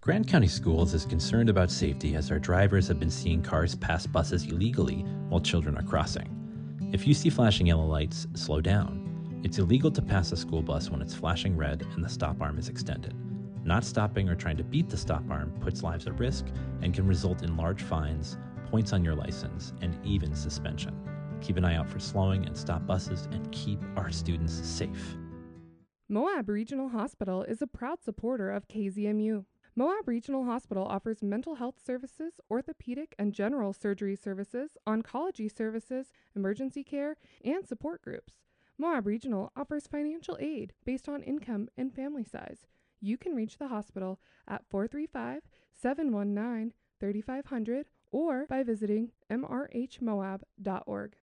Grand County Schools is concerned about safety as our drivers have been seeing cars pass buses illegally while children are crossing. If you see flashing yellow lights, slow down. It's illegal to pass a school bus when it's flashing red and the stop arm is extended. Not stopping or trying to beat the stop arm puts lives at risk and can result in large fines, points on your license, and even suspension. Keep an eye out for slowing and stop buses and keep our students safe. Moab Regional Hospital is a proud supporter of KZMU. Moab Regional Hospital offers mental health services, orthopedic and general surgery services, oncology services, emergency care, and support groups. Moab Regional offers financial aid based on income and family size. You can reach the hospital at 435-719-3500 or by visiting mrhmoab.org.